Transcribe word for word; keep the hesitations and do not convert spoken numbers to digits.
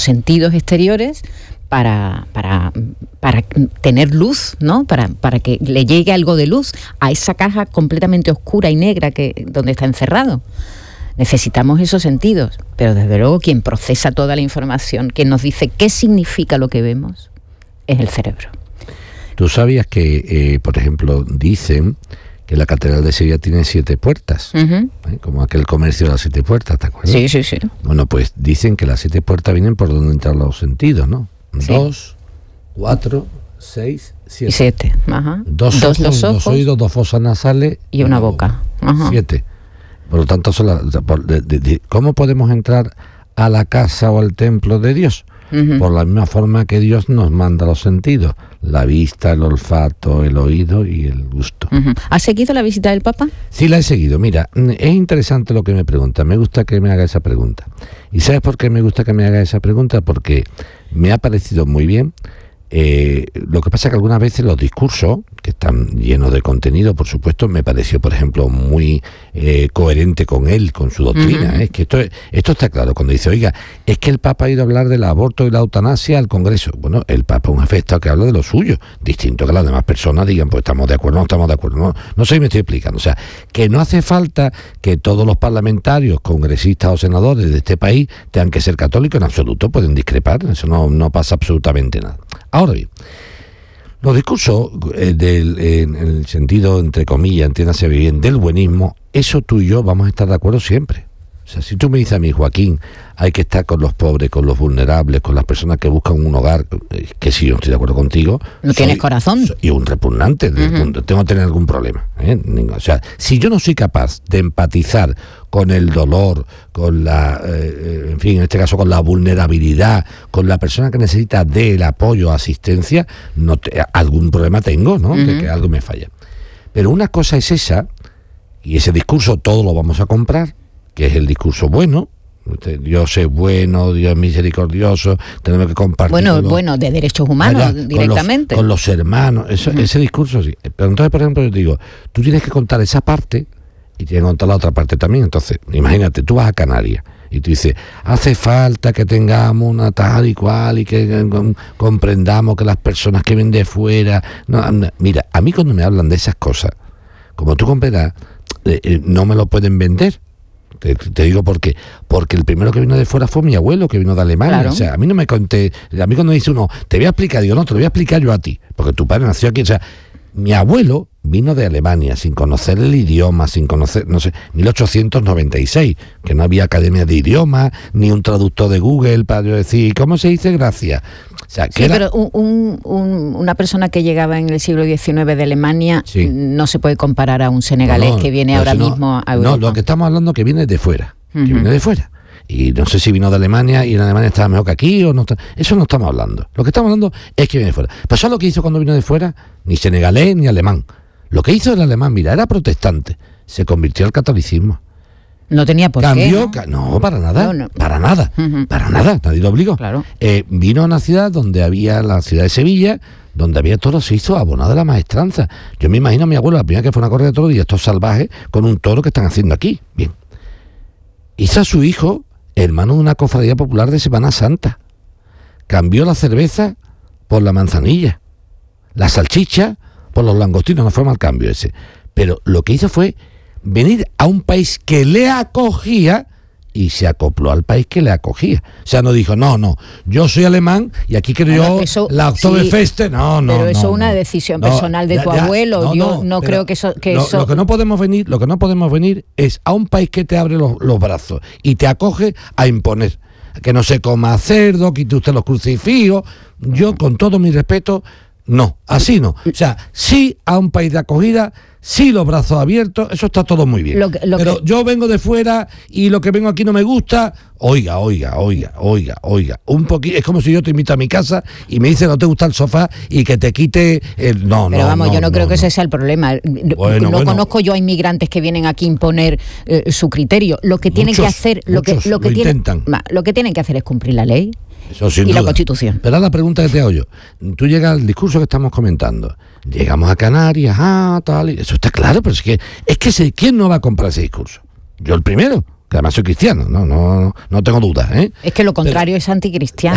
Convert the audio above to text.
sentidos exteriores para, para, para tener luz, ¿no? Para, para que le llegue algo de luz a esa caja completamente oscura y negra que donde está encerrado. Necesitamos esos sentidos, pero desde luego quien procesa toda la información, quien nos dice qué significa lo que vemos, es el cerebro. ¿Tú sabías que, eh, por ejemplo, dicen que la Catedral de Sevilla tiene siete puertas? Uh-huh. ¿Eh? Como aquel comercio de las siete puertas, ¿te acuerdas? Sí, sí, sí. Bueno, pues dicen que las siete puertas vienen por donde entran los sentidos, ¿no? Sí. Dos, cuatro, seis, siete. Siete, ajá. Dos, dos, ojos, los ojos, dos oídos, dos fosas nasales y una, una boca. boca. Ajá. Siete. Por lo tanto, son la, por, de, de, de, ¿cómo podemos entrar a la casa o al templo de Dios? Uh-huh. Por la misma forma que Dios nos manda los sentidos, la vista, el olfato, el oído y el gusto. Uh-huh. ¿Has seguido la visita del Papa? Sí, la he seguido. Mira, es interesante lo que me pregunta. Me gusta que me haga esa pregunta. ¿Y sabes por qué me gusta que me haga esa pregunta? Porque me ha parecido muy bien. Eh, lo que pasa es que algunas veces los discursos, que están llenos de contenido, por supuesto, me pareció, por ejemplo, muy eh, coherente con él, con su doctrina. Uh-huh. Es que esto, esto está claro. Cuando dice, oiga, es que el Papa ha ido a hablar del aborto y la eutanasia al Congreso. Bueno, el Papa es un afectado que habla de lo suyo, distinto que las demás personas digan, pues estamos de acuerdo, no estamos de acuerdo. No, no sé si me estoy explicando. O sea, que no hace falta que todos los parlamentarios, congresistas o senadores de este país tengan que ser católicos en absoluto, pueden discrepar, eso no, no pasa absolutamente nada. Ahora bien, los discursos eh, del, eh, en el sentido, entre comillas, entiéndase bien, del buenismo, eso tú y yo vamos a estar de acuerdo siempre. O sea, si tú me dices a mí, Joaquín, hay que estar con los pobres, con los vulnerables, con las personas que buscan un hogar, eh, que sí, yo estoy de acuerdo contigo. No tienes corazón. Soy, y un repugnante, uh-huh. Tengo que tener algún problema. ¿eh? O sea, si yo no soy capaz de empatizar con el dolor, con la, eh, en fin, en este caso con la vulnerabilidad, con la persona que necesita del apoyo, asistencia, no te, algún problema tengo, ¿no? Uh-huh. De que algo me falla. Pero una cosa es esa, y ese discurso todo lo vamos a comprar, que es el discurso bueno. Dios es bueno, Dios es misericordioso, tenemos que compartir. Bueno, bueno, de derechos humanos, allá, directamente. Con los, con los hermanos, eso, uh-huh. Ese discurso sí. Pero entonces, por ejemplo, yo te digo, tú tienes que contar esa parte y tienes que contar la otra parte también. Entonces, imagínate, tú vas a Canarias y tú dices, hace falta que tengamos una tal y cual y que com, comprendamos que las personas que vienen de fuera... No, no, mira, a mí cuando me hablan de esas cosas, como tú comprenderás, eh, eh, no me lo pueden vender. Te, te digo por qué. Porque el primero que vino de fuera fue mi abuelo, que vino de Alemania. Claro. O sea, a mí no me conté. A mí cuando dice uno, te voy a explicar, digo, no, te lo voy a explicar yo a ti. Porque tu padre nació aquí. O sea, mi abuelo vino de Alemania sin conocer el idioma, sin conocer, no sé, mil ochocientos noventa y seis, que no había academia de idiomas, ni un traductor de Google para yo decir, ¿cómo se dice gracias? O sea, sí, era... pero un, un, una persona que llegaba en el siglo diecinueve de Alemania sí. No se puede comparar a un senegalés no, no, que viene ahora no, mismo a Europa. No, lo que estamos hablando es que viene de fuera, uh-huh. que viene de fuera. Y no sé si vino de Alemania y en Alemania estaba mejor que aquí o no. Está, eso no estamos hablando. Lo que estamos hablando es que viene de fuera. Pues ¿sabes lo que hizo cuando vino de fuera? Ni senegalés ni alemán. Lo que hizo el alemán, mira, era protestante. Se convirtió al catolicismo. No tenía por Cambió, qué. ¿no? no, para nada, no, no. para nada, uh-huh. para nada, nadie lo obligó. Claro. Eh, vino a una ciudad donde había, la ciudad de Sevilla, donde había toros, se hizo abonado de la maestranza. Yo me imagino a mi abuelo, la primera que fue una corrida de toros, y estos salvajes con un toro que están haciendo aquí. Bien. Hizo a su hijo hermano de una cofradía popular de Semana Santa. Cambió la cerveza por la manzanilla, la salchicha por los langostinos, no fue mal cambio ese. Pero lo que hizo fue venir a un país que le acogía y se acopló al país que le acogía. O sea, no dijo, no, no, yo soy alemán y aquí quiero bueno, yo eso, la Oktoberfest. Sí, no, no, pero eso es no, una no, decisión no, personal de ya, tu ya, abuelo. no, yo no, no creo que eso... Que lo, eso... Lo que no podemos venir, lo que no podemos venir es a un país que te abre los, los brazos y te acoge a imponer. Que no se coma cerdo, quite usted los crucifijos. Yo, con todo mi respeto, no, así no. O sea, sí a un país de acogida, sí los brazos abiertos, eso está todo muy bien. Lo que, lo Pero que... yo vengo de fuera y lo que vengo aquí no me gusta. Oiga, oiga, oiga, oiga, oiga. Un poquito, es como si yo te invito a mi casa y me dice no te gusta el sofá y que te quite el... No, Pero no, vamos, no, yo no, no creo no, que ese no. sea el problema. Bueno, no bueno. conozco yo a inmigrantes que vienen aquí a imponer eh, su criterio. Lo que tienen muchos, que hacer, lo que, lo que lo tienen, intentan. lo que tienen que hacer es cumplir la ley. Eso sin y duda. La Constitución. Pero la pregunta que te hago yo, tú llegas al discurso que estamos comentando, llegamos a Canarias, ah, tal, y eso está claro, pero es que, es que se, ¿quién no va a comprar ese discurso? Yo el primero, que además soy cristiano, no, no, no tengo dudas, ¿eh? Es que lo contrario pero, es anticristiano.